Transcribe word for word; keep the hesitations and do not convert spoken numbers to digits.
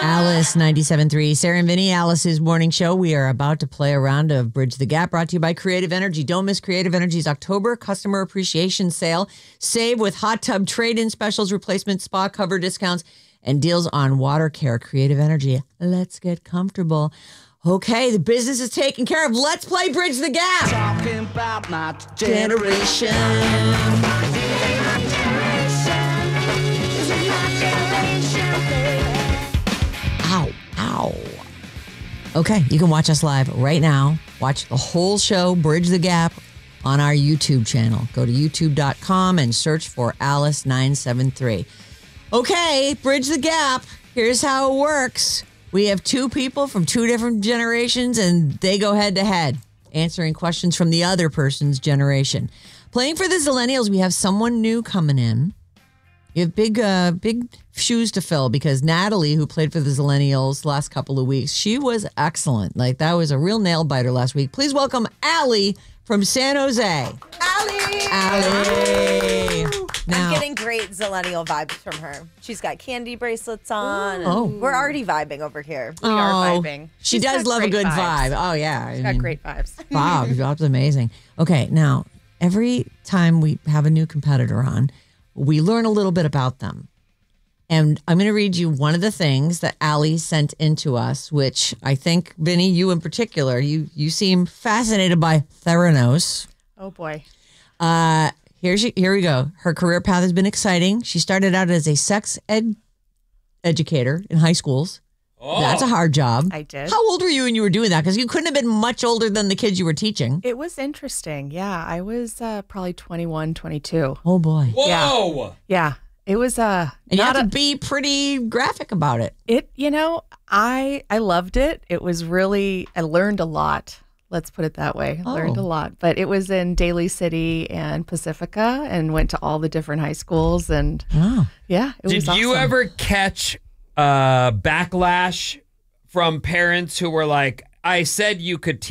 Alice ninety-seven point three. Sarah and Vinny, Alice's morning show. We are about to play a round of Bridge the Gap, brought to you by Creative Energy. Don't miss Creative Energy's October customer appreciation sale. Save with hot tub trade-in specials, replacement spa cover discounts, and deals on water care. Creative Energy. Let's get comfortable. Okay, the business is taken care of. Let's play Bridge the Gap. Talking about my generation. Ow, ow. Okay, you can watch us live right now. Watch the whole show, Bridge the Gap, on our YouTube channel. Go to youtube dot com and search for Alice nine seven three. Okay, Bridge the Gap. Here's how it works. We have two people from two different generations, and they go head to head, answering questions from the other person's generation. Playing for the Zillennials, we have someone new coming in. You have big, uh, big shoes to fill because Natalie, who played for the Zillennials the last couple of weeks, she was excellent. Like, that was a real nail biter last week. Please welcome Allie from San Jose. Allie! Allie! Now, I'm getting great Zillennial vibes from her. She's got candy bracelets on. and Oh. We're already vibing over here. We are Oh, vibing. She She's does got love a great good vibes. vibe. Oh, yeah. I She's got mean, great vibes. Bob, Bob's amazing. Okay, now, every time we have a new competitor on, we learn a little bit about them. And I'm going to read you one of the things that Allie sent into us, which I think, Vinny, you in particular, you you seem fascinated by Theranos. Oh, boy. Uh, here's here we go. Her career path has been exciting. She started out as a sex ed educator in high schools. Oh. That's a hard job. I did. How old were you when you were doing that? Because you couldn't have been much older than the kids you were teaching. It was interesting. Yeah, I was uh, probably twenty-one, twenty-two. Oh, boy. Whoa! Yeah, it was uh, And you not have to a, be pretty graphic about it. it. You know, I I loved it. It was really I learned a lot. Let's put it that way. Oh. Learned a lot. But it was in Daly City and Pacifica, and went to all the different high schools. And Oh. yeah, it Did was awesome. you ever catch uh, backlash from parents who were like, I said you could teach